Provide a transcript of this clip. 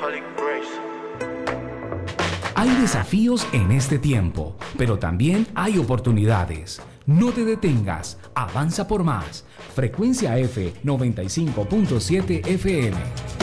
Hay desafíos en este tiempo, pero también hay oportunidades. No te detengas, avanza por más. Frecuencia F 95.7 FM.